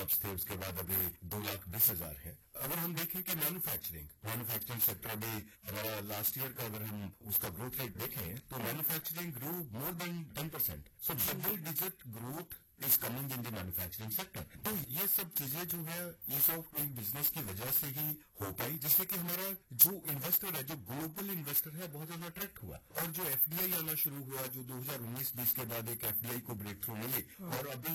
Jobs थे, उसके बाद अभी 2,20,000 है। अगर हम देखें कि मैन्युफैक्चरिंग सेक्टर अभी हमारा लास्ट ईयर का अगर हम उसका ग्रोथ रेट देखें तो manufacturing grow more than 10%। So double digit growth is coming in the manufacturing sector. तो ये सब चीजें जो है ईज ऑफ डूइंग बिजनेस की वजह से ही हो पाई, जिससे कि हमारा जो इन्वेस्टर है, जो ग्लोबल इन्वेस्टर है, बहुत ज्यादा अट्रैक्ट हुआ। और जो एफडीआई आना शुरू हुआ, जो 2019-20 के बाद एक एफडीआई को ब्रेक थ्रू मिली, और अभी